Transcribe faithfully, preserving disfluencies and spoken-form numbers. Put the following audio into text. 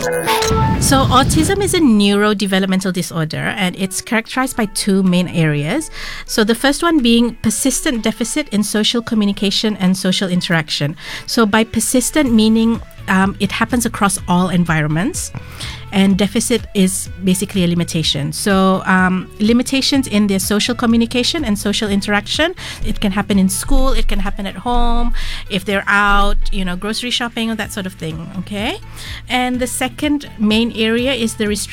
So autism is a neurodevelopmental disorder, and it's characterized by two main areas. So the first one being persistent deficit in social communication and social interaction. So by persistent meaning um, it happens across all environments, and deficit is basically a limitation. So um, limitations in their social communication and social interaction, it can happen in school, it can happen at home, if they're out, you know, grocery shopping or that sort of thing, okay? And the second main area is the restriction